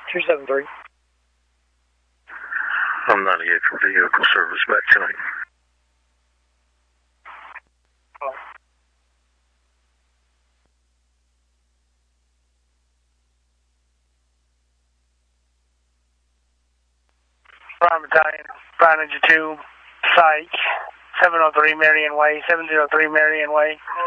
273. I'm 98 for vehicle service back tonight. Hello. Prime Battalion, Bryan Ninja 2, Psych, 703 Marion Way, 703 Marion Way.